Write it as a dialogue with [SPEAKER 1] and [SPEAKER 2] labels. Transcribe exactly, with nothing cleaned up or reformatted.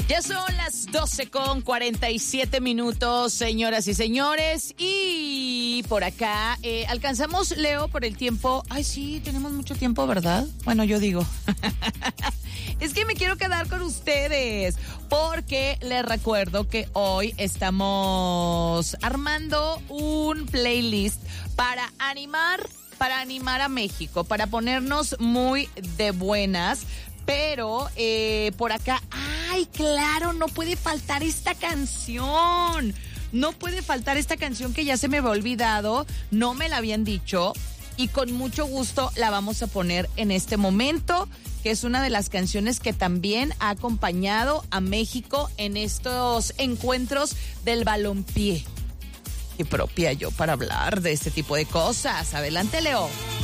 [SPEAKER 1] Ya son las doce con cuarenta y siete minutos, señoras y señores. Y por acá, eh, alcanzamos, Leo, por el tiempo. Ay, sí, tenemos mucho tiempo, ¿verdad? Bueno, yo digo. Es que me quiero quedar con ustedes, porque les recuerdo que hoy estamos armando un playlist para animar, para animar a México, para ponernos muy de buenas. Pero eh, por acá, ay, claro, no puede faltar esta canción. No puede faltar esta canción que ya se me había olvidado, no me la habían dicho y con mucho gusto la vamos a poner en este momento, que es una de las canciones que también ha acompañado a México en estos encuentros del balompié. Qué propia yo para hablar de este tipo de cosas. Adelante, Leo.